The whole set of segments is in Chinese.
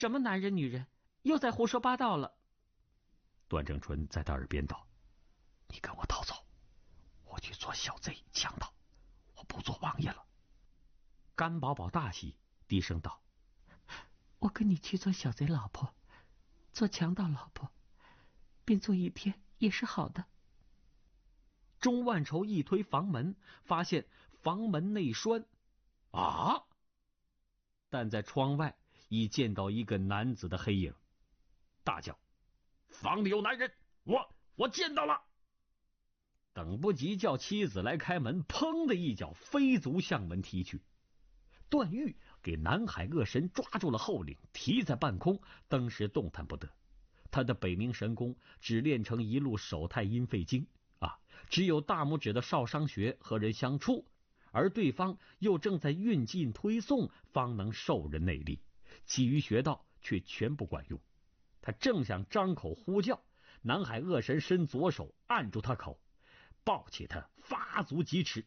什么男人女人，又在胡说八道了。 段正淳在他耳边道：“你跟我逃走，我去做小贼强盗，我不做王爷了。”甘宝宝大喜，低声道：“ 我跟你去做小贼老婆，做强盗老婆，便做一天也是好的。” 钟万筹一推房门，发现房门内栓，啊！但在窗外已见到一个男子的黑影，大叫：“房里有男人！我见到了！”等不及叫妻子来开门，砰的一脚飞足向门踢去。段誉给南海恶神抓住了后领，提在半空，当时动弹不得。他的北冥神功只练成一路手太阴肺经只有大拇指的少商穴和人相触，而对方又正在运劲推送，方能受人内力，其余穴道却全不管用。他正想张口呼叫，南海恶神伸左手按住他口，抱起他发足疾驰，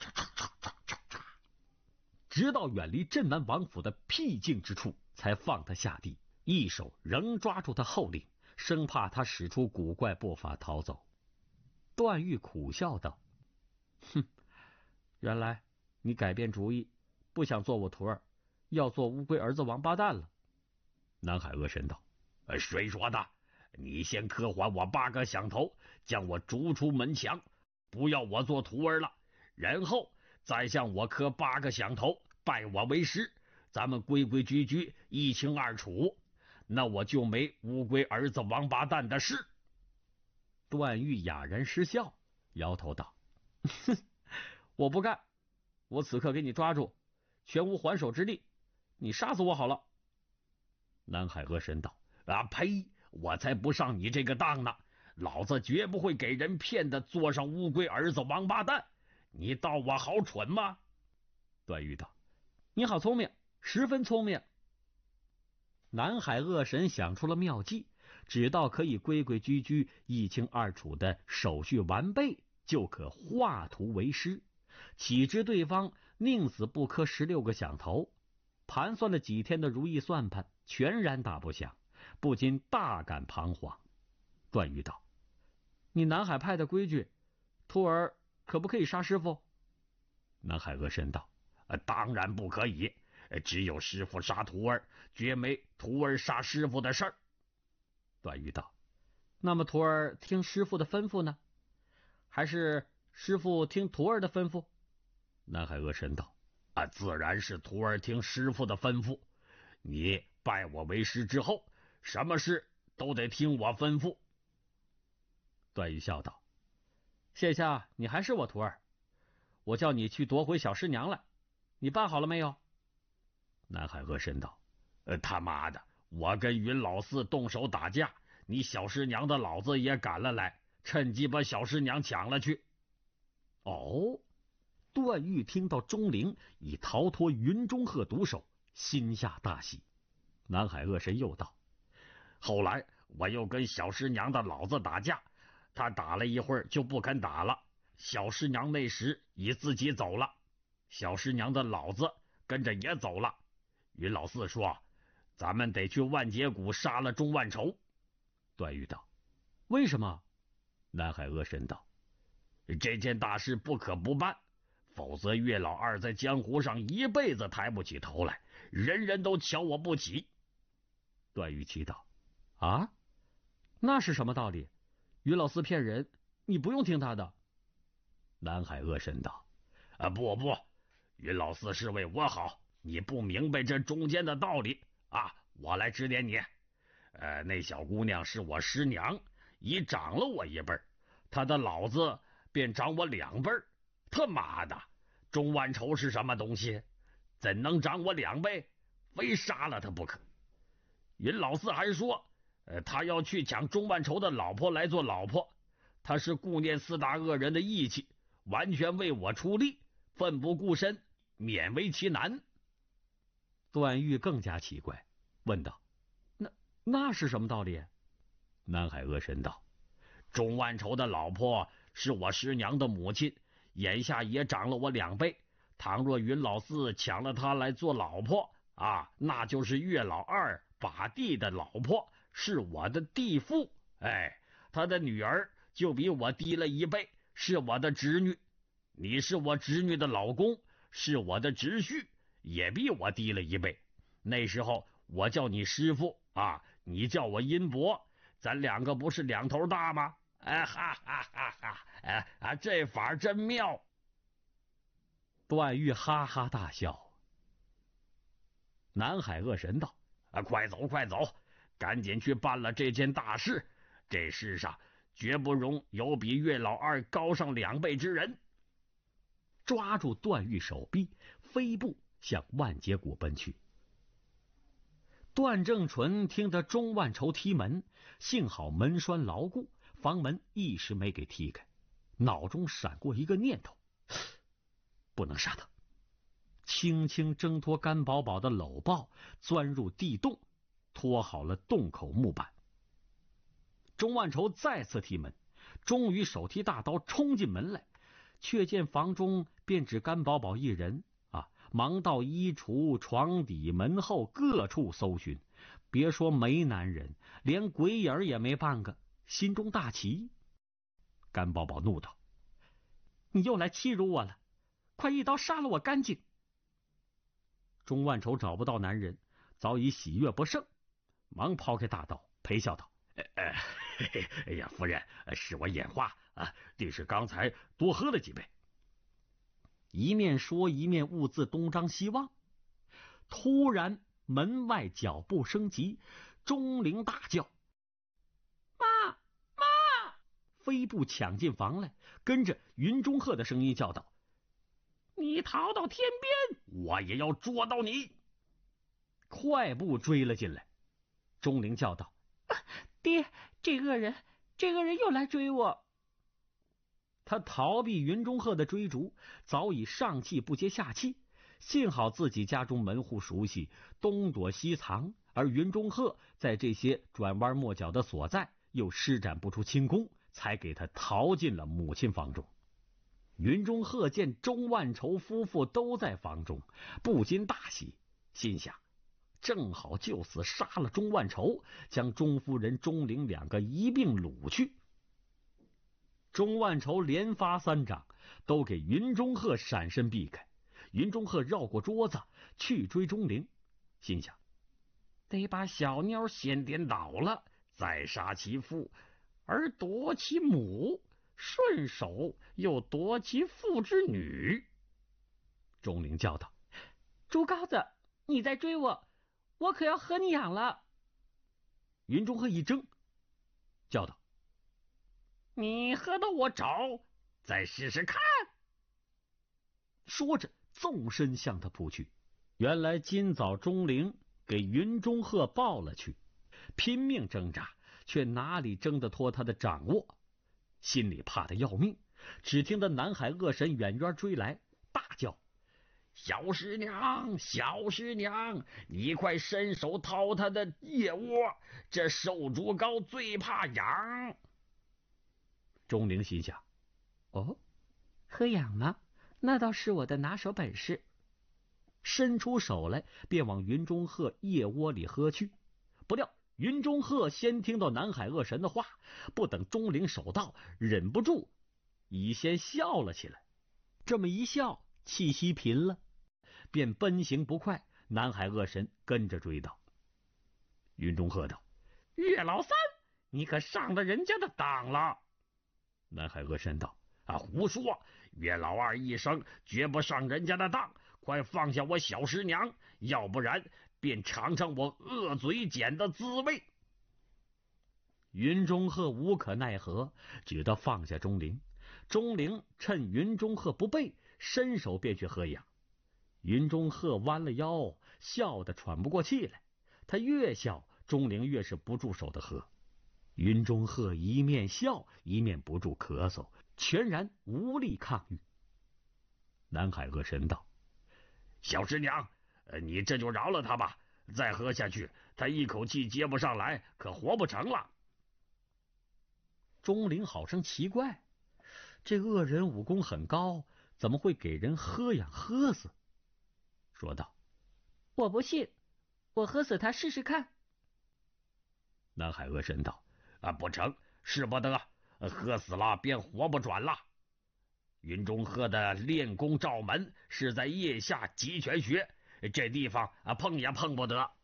直到远离镇南王府的僻静之处，才放他下地，一手仍抓住他后领，生怕他使出古怪步伐逃走。段誉苦笑道：“哼，原来你改变主意，不想做我徒儿，要做乌龟儿子王八蛋了。”南海恶神道：“谁说的？你先磕还我8个响头，将我逐出门墙，不要我做徒儿了，然后再向我磕8个响头，拜我为师，咱们规规矩矩一清二楚，那我就没乌龟儿子王八蛋的事。”段誉哑然失笑，摇头道：“哼，我不干，我此刻给你抓住，全无还手之力，你杀死我好了。”南海恶神道：“呸！我才不上你这个当呢！老子绝不会给人骗的做上乌龟儿子王八蛋！你道我好蠢吗？”段誉道：“你好聪明，十分聪明。”南海恶神想出了妙计，只道可以规规矩矩一清二楚的手续完备，就可化徒为师。岂知对方宁死不磕16个响头，盘算了几天的如意算盘全然打不响，不禁大感彷徨。段誉道：“你南海派的规矩，徒儿可不可以杀师傅？”南海恶神道：“当然不可以，只有师傅杀徒儿，绝没徒儿杀师傅的事儿。”段誉道：“那么徒儿听师傅的吩咐呢？还是师傅听徒儿的吩咐？”南海恶神道：“自然是徒儿听师傅的吩咐。你拜我为师之后，什么事都得听我吩咐。”段誉笑道：“现下你还是我徒儿，我叫你去夺回小师娘来，你办好了没有？”南海恶神道：“他妈的，我跟云老四动手打架，你小师娘的老子也赶了来，趁机把小师娘抢了去。”哦，段誉听到钟灵已逃脱云中鹤毒手，心下大喜。南海恶神又道：“后来我又跟小师娘的老子打架，他打了一会儿就不肯打了，小师娘那时已自己走了，小师娘的老子跟着也走了。云老四说，咱们得去万劫谷杀了钟万筹。”段誉道：“为什么？”南海恶神道：“这件大事不可不办，否则岳老二在江湖上一辈子抬不起头来，人人都瞧我不起。”段誉奇道：“啊，那是什么道理？于老四骗人，你不用听他的。”南海恶神道：“不，云老四是为我好，你不明白这中间的道理我来指点你。那小姑娘是我师娘，已长了我一辈，她的老子便长我2辈。他妈的，钟万筹是什么东西？怎能长我2倍？非杀了他不可。云老四还说，他要去抢钟万筹的老婆来做老婆，他是顾念4大恶人的义气，完全为我出力，奋不顾身，勉为其难。”段誉更加奇怪，问道：“那是什么道理？”南海恶神道：“钟万筹的老婆是我师娘的母亲，眼下也长了我2倍，倘若云老四抢了她来做老婆那就是岳老二把弟的老婆是我的弟妇，哎，他的女儿就比我低了1辈，是我的侄女。你是我侄女的老公，是我的侄婿，也比我低了1辈。那时候我叫你师傅啊，你叫我阴伯，咱2个不是2头大吗？哎哈哈哈哈！哎这法真妙。 段誉哈哈大笑。 南海恶神道：快走快走，赶紧去办了这件大事。这世上绝不容有比岳老二高上2倍之人。 抓住段誉手臂，飞步向万劫谷奔去。段正淳听得钟万筹踢门，幸好门栓牢固，房门一时没给踢开。脑中闪过一个念头，不能杀他，轻轻挣脱甘宝宝的搂抱，钻入地洞，拖好了洞口木板。钟万筹再次踢门，终于手提大刀冲进门来，却见房中便只甘宝宝一人啊！忙到衣橱、床底、门后各处搜寻，别说没男人，连鬼影也没半个，心中大奇。甘宝宝怒道：你又来欺辱我了，快一刀杀了我干净！钟万筹找不到男人，早已喜悦不胜，忙抛开大刀，陪笑道： 哎呀，夫人，是我眼花啊，定是刚才多喝了几杯。 一面说一面兀自东张西望。突然门外脚步声急，钟灵大叫：妈妈！飞步抢进房来，跟着云中鹤的声音叫道： 你逃到天边，我也要捉到你！ 快步追了进来。钟灵叫道： 爹，这恶人又来追我！ 他逃避云中鹤的追逐，早已上气不接下气。幸好自己家中门户熟悉，东躲西藏，而云中鹤在这些转弯抹角的所在又施展不出轻功，才给他逃进了母亲房中。云中鹤见钟万筹夫妇都在房中，不禁大喜，心想正好就此杀了钟万筹，将钟夫人、钟灵2个一并掳去。钟万筹连发3掌，都给云中鹤闪身避开。云中鹤绕过桌子去追钟灵，心想得把小妞先颠倒了，再杀其父，而夺其母，顺手又夺其父之女。 钟灵叫道： 朱高子，你在追我，我可要和你养了！ 云中鹤一怔，叫道： 你喝到我找，再试试看！ 说着纵身向他扑去。原来今早钟灵给云中鹤抱了去，拼命挣扎，却哪里挣得脱他的掌握，心里怕得要命。只听得南海恶神远远追来，大叫： 小师娘，小师娘，你快伸手掏他的腋窝，这瘦猪羔最怕痒。 钟灵心想： 哦，喝痒吗？那倒是我的拿手本事。 伸出手来，便往云中鹤腋窝里喝去。不料云中鹤先听到南海恶神的话，不等钟灵手到，忍不住已先笑了起来。这么一笑，气息平了，便奔行不快。南海恶神跟着追到。 云中鹤道：岳老三，你可上了人家的当了。南海恶神道：胡说！岳老二一生绝不上人家的当，快放下我小师娘，要不然便尝尝我恶嘴锏的滋味。 云中鹤无可奈何，只得放下钟灵。钟灵趁云中鹤不备，伸手便去喝痒。云中鹤弯了腰，笑得喘不过气来。他越笑，钟灵越是不住手的喝。云中鹤一面笑，一面不住咳嗽，全然无力抗御。南海恶神道： 小师娘，你这就饶了他吧，再喝下去，他一口气接不上来，可活不成了。 钟灵好生奇怪，这恶人武功很高，怎么会给人喝痒喝死？说道： 我不信，我喝死他试试看。 南海恶神道：“不成，使不得，喝死了便活不转了。云中鹤的练功罩门是在腋下极泉穴，这地方碰也碰不得。”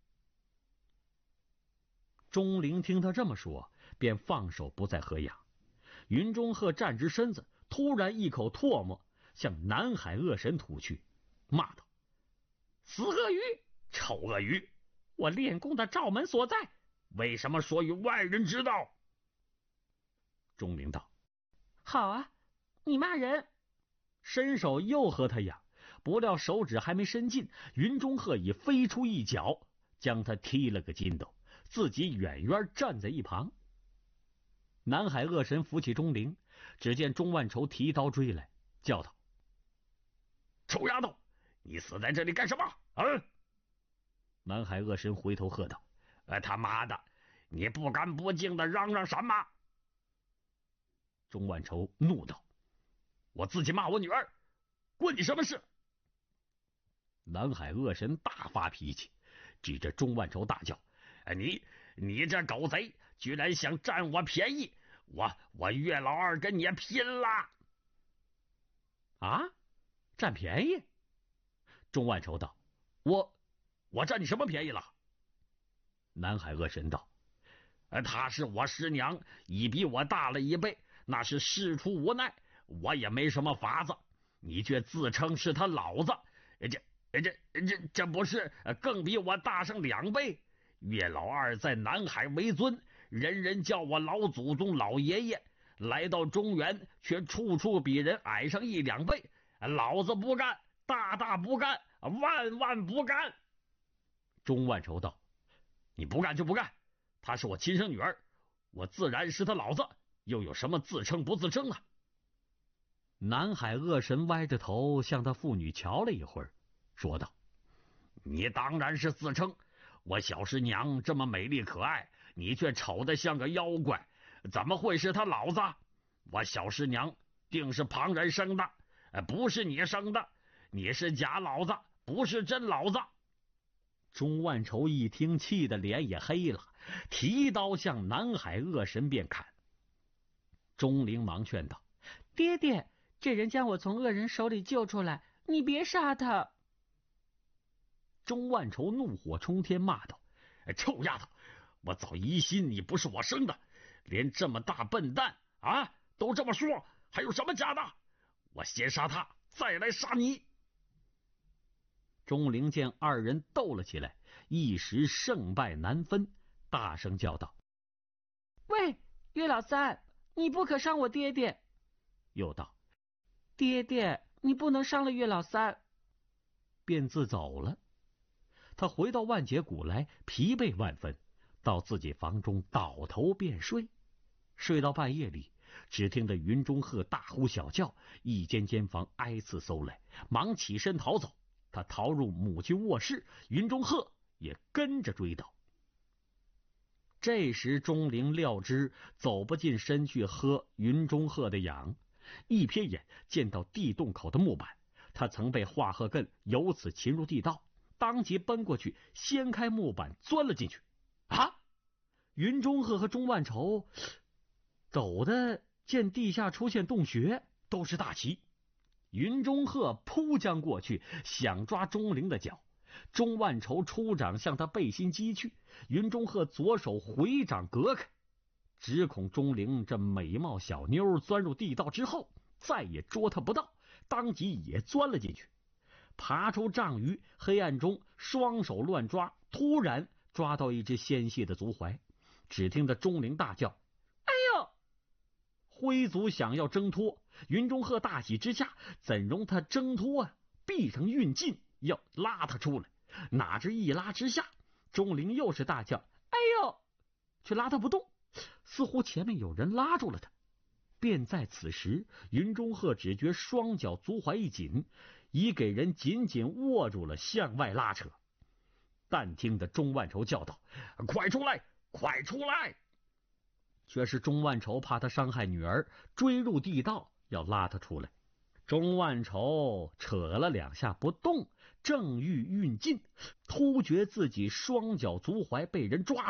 钟灵听他这么说，便放手不再喝氧。云中鹤站直身子，突然一口唾沫向南海恶神吐去，骂道：“死鳄鱼，臭鳄鱼！我练功的罩门所在，为什么说与外人知道？”钟灵道：“好啊，你骂人！”伸手又和他痒，不料手指还没伸进，云中鹤已飞出一脚，将他踢了个筋斗，自己远远站在一旁。南海恶神扶起钟灵，只见钟万仇提刀追来，叫道：“ 臭丫头，你死在这里干什么？” 南海恶神回头喝道：“ 他妈的，你不干不净的嚷嚷什么？” 钟万仇怒道：“ 我自己骂我女儿，关你什么事？” 南海恶神大发脾气，指着钟万仇大叫：“你这狗贼，居然想占我便宜！我岳老二跟你拼了！” 啊，占便宜？钟万仇道：“ 我占你什么便宜了？” 南海恶神道：“ 她是我师娘，已比我大了1倍，那是事出无奈，我也没什么法子。你却自称是他老子，这不是更比我大上2倍？岳老二在南海为尊，人人叫我老祖宗老爷爷，来到中原却处处比人矮上1、2倍，老子不干，大不干，万不干！” 钟万仇道：“ 你不干就不干，她是我亲生女儿，我自然是她老子，又有什么自称不自称啊？” 南海恶神歪着头向他父女瞧了一会儿，说道：“ 你当然是自称，我小师娘这么美丽可爱，你却丑得像个妖怪，怎么会是她老子？我小师娘定是旁人生的，不是你生的，你是假老子，不是真老子。” 钟万仇一听，气得脸也黑了，提刀向南海恶神便砍。钟灵忙劝道：“ 爹爹，这人将我从恶人手里救出来，你别杀他。” 钟万仇怒火冲天，骂道：“ 臭丫头，我早疑心你不是我生的，连这么大笨蛋都这么说，还有什么假的？我先杀他，再来杀你！” 钟灵见二人斗了起来，一时胜败难分，大声叫道：“ 喂，岳老三，你不可伤我爹爹！” 又道：“ 爹爹，你不能伤了岳老三！” 便自走了。他回到万劫谷来，疲惫万分，到自己房中倒头便睡。睡到半夜里，只听得云中鹤大呼小叫，一间间房挨次搜来，忙起身逃走。他逃入母亲卧室，云中鹤也跟着追到。这时钟灵料知走不进身去喝云中鹤的氧，一瞥眼见到地洞口的木板，他曾被化鹤艮由此擒入地道，当即奔过去，掀开木板钻了进去。云中鹤和钟万仇陡的见地下出现洞穴，都是大奇。云中鹤扑将过去，想抓钟灵的脚，钟万仇出掌向他背心击去，云中鹤左手回掌隔开，只恐钟灵这美貌小妞钻入地道之后再也捉他不到，当即也钻了进去，爬出丈余，黑暗中双手乱抓，突然抓到一只纤细的足踝，只听得钟灵大叫：“哎呦！”挥足想要挣脱，云中鹤大喜之下，怎容他挣脱啊？必成运劲，要拉他出来。哪知一拉之下，钟灵又是大叫：“哎呦！”却拉他不动，似乎前面有人拉住了他。便在此时，云中鹤只觉双脚足踝一紧，已给人紧紧握住了，向外拉扯。但听得钟万仇叫道：“ 快出来，快出来！” 却是钟万仇怕他伤害女儿，追入地道要拉他出来。钟万仇扯了2下不动，正欲运劲，突觉自己双脚足踝被人抓